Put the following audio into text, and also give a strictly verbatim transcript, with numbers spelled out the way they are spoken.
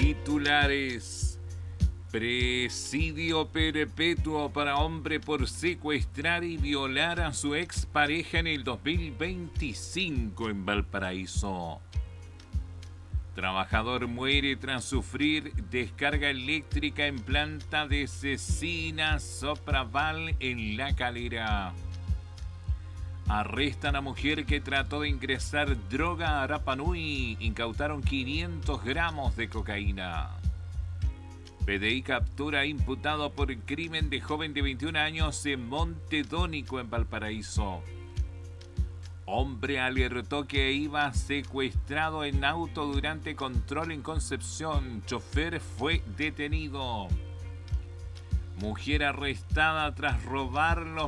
Titulares. Presidio perpetuo para hombre por secuestrar y violar a su expareja en el dos mil veinticinco en Valparaíso. Trabajador muere tras sufrir descarga eléctrica en planta de Cecina Sopraval en La Calera. Arrestan a mujer que trató de ingresar droga a Rapa Nui. Incautaron quinientos gramos de cocaína. P D I captura imputado por crimen de joven de veintiún años en Monte Dónico en Valparaíso. Hombre alertó que iba secuestrado en auto durante control en Concepción. Chofer fue detenido. Mujer arrestada tras robar los